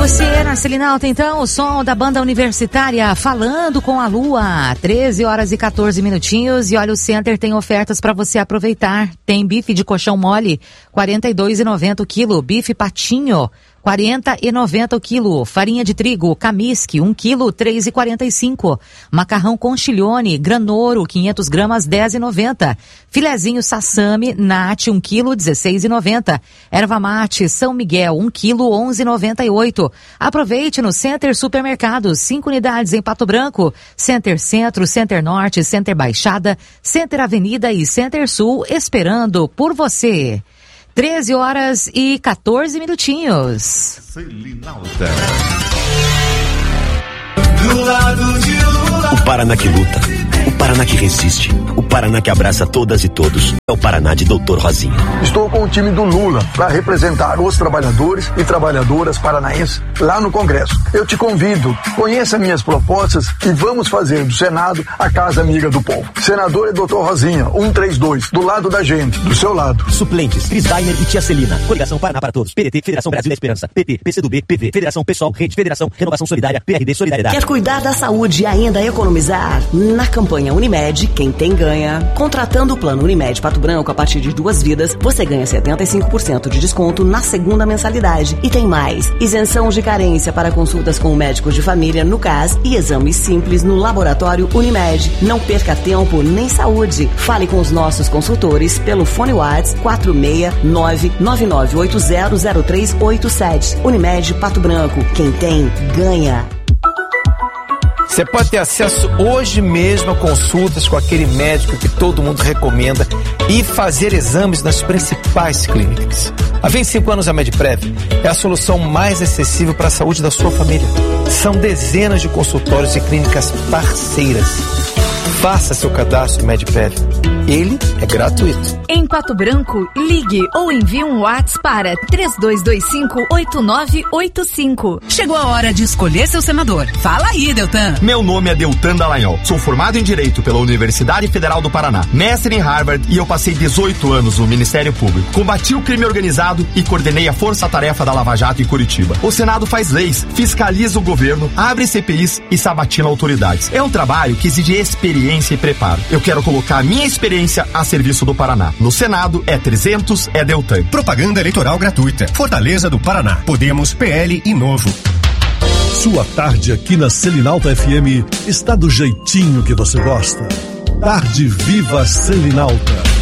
Você na Selinalta, então, o som da banda universitária Falando com a Lua, 13h14. E olha, o Center tem ofertas para você aproveitar. Tem bife de colchão mole, R$42,90 o quilo, bife patinho, R$40,90 o quilo. Farinha de trigo, Camisque, 1 quilo, R$3,45. Macarrão conchiglione, Granoro, 500 gramas, R$10,90. Filezinho Sassami, Nati, 1 quilo, R$16,90. Erva mate, São Miguel, 1 quilo, R$11,98. Aproveite no Center Supermercados, 5 unidades em Pato Branco, Center Centro, Center Norte, Center Baixada, Center Avenida e Center Sul, esperando por você. 13h14. Selinalta. Do lado de Lula. O Paraná que luta, o Paraná que resiste, o Paraná que abraça todas e todos. É o Paraná de Dr. Rosinha. Estou com o time do Lula para representar os trabalhadores e trabalhadoras paranaenses lá no Congresso. Eu te convido, conheça minhas propostas e vamos fazer do Senado a Casa Amiga do Povo. Senador é Dr. Rosinha, 132, do lado da gente, do seu lado. Suplentes, Cris Dainer e Tia Celina. Coligação Paraná para Todos. PDT, Federação Brasil da Esperança. PT, PCdoB, PV, Federação Pessoal, Rede, Federação Renovação Solidária, PRD, Solidariedade. Quer cuidar da saúde e ainda economizar? Na campanha Unimed, quem tem ganha. Contratando o plano Unimed Pato Branco a partir de 2 vidas, você ganha 75% de desconto na segunda mensalidade. E tem mais: isenção de carência para consultas com médicos de família no CAS e exames simples no laboratório Unimed. Não perca tempo nem saúde. Fale com os nossos consultores pelo fone WhatsApp 469-99800387. Unimed Pato Branco. Quem tem, ganha. Você pode ter acesso hoje mesmo a consultas com aquele médico que todo mundo recomenda e fazer exames nas principais clínicas. Há 25 anos a Medprev é a solução mais acessível para a saúde da sua família. São dezenas de consultórios e clínicas parceiras. Faça seu cadastro no Medprev. Ele é gratuito. Em Pato Branco, ligue ou envie um WhatsApp para 3225-8985. Chegou a hora de escolher seu senador. Fala aí, Deltan. Meu nome é Deltan Dallagnol. Sou formado em Direito pela Universidade Federal do Paraná, mestre em Harvard, e eu passei 18 anos no Ministério Público. Combati o crime organizado e coordenei a força-tarefa da Lava Jato em Curitiba. O Senado faz leis, fiscaliza o governo, abre CPIs e sabatina autoridades. É um trabalho que exige experiência e preparo. Eu quero colocar a minha experiência a serviço do Paraná. No Senado é 300, é Deltan. Propaganda eleitoral gratuita. Fortaleza do Paraná. Podemos, PL e Novo. Sua tarde aqui na Selinalta FM está do jeitinho que você gosta. Tarde Viva Selinalta.